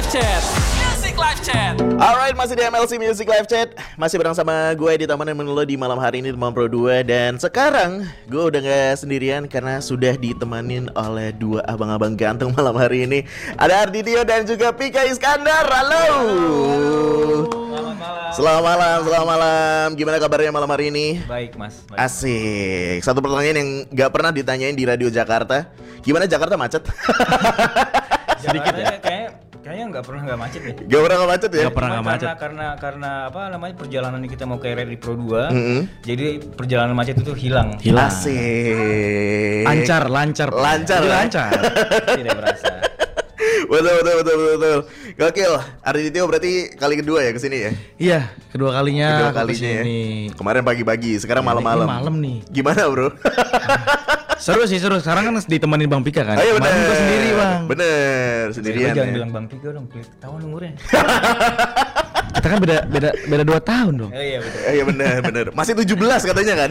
Chat. Music Live Chat. Alright, masih di MLC Music Live Chat. Masih bareng sama gue di Taman Menelo di malam hari ini di Malam Pro 2. Dan sekarang gue udah gak sendirian karena sudah ditemanin oleh dua abang-abang ganteng malam hari ini. Ada Arditio dan juga Pika Iskandar. Halo. Selamat malam. Gimana kabarnya malam hari ini? Baik mas. Baik. Asik. Satu pertanyaan yang gak pernah ditanyain di Radio Jakarta. Gimana Jakarta macet? Sedikit ya. Kayaknya nggak macet nih. Gak pernah gak macet ya? Gak pernah macet. Karena apa namanya perjalanan kita mau ke RRI Pro 2. Jadi perjalanan macet itu hilang. Asik. Lancar. Tidak berasa. Betul. Gokil. Arditio berarti kali kedua ya kesini ya? Iya, kedua kalinya Kedua aku kalinya ya. kesini. Kemarin pagi-pagi, sekarang malam-malam. Ini malam nih. Gimana bro? Seru. Sekarang kan ditemenin Bang Pika kan. Ayo bener. Kemarin gua sendiri Bang. Bener, sendirian Jangan ya. bilang Bang Pika dong, ketahuan umurnya. Kita kan beda 2 tahun dong. Iya betul. Iya bener. Masih 17 katanya kan?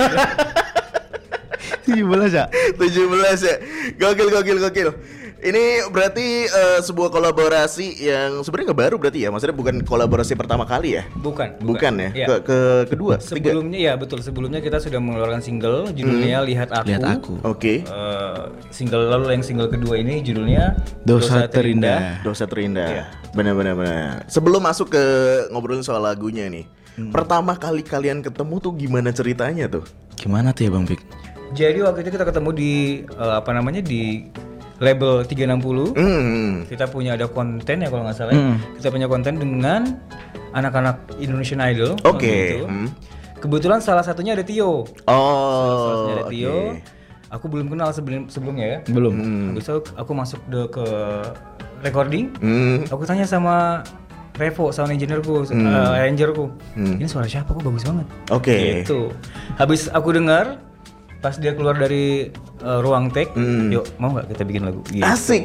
17 ya. 17 ya. Gokil. Ini berarti sebuah kolaborasi yang sebenarnya nggak baru berarti ya? Maksudnya bukan kolaborasi pertama kali ya? Bukan ya? Iya. Kedua? Sebelumnya ya betul. Sebelumnya kita sudah mengeluarkan single judulnya Lihat Aku. Oke. Single lalu yang single kedua ini judulnya Dosa Terindah. Dosa Terindah. Iya. Benar. Sebelum masuk ke ngobrolin soal lagunya nih, pertama kali kalian ketemu tuh gimana ceritanya tuh? Gimana tuh ya Bang Pik? Jadi waktu itu kita ketemu di di label 360. Kita punya ada konten ya kalau nggak salah. Kita punya konten dengan anak-anak Indonesian Idol. Oke. waktu itu. Kebetulan salah satunya ada Tio. Salah satunya ada Tio. Aku belum kenal sebelumnya ya. Belum. Habis itu aku masuk ke recording. Aku tanya sama Revo, sound engineer-ku, arranger-ku. Ini suara siapa? Kok bagus banget. Oke. Gitu. Habis aku dengar, pas dia keluar dari ruang take, yuk mau nggak kita bikin lagu? Gitu. Asik.